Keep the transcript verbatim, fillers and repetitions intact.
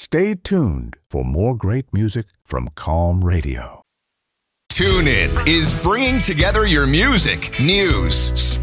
Stay tuned for more great music from Calm Radio. TuneIn is bringing together your music, news,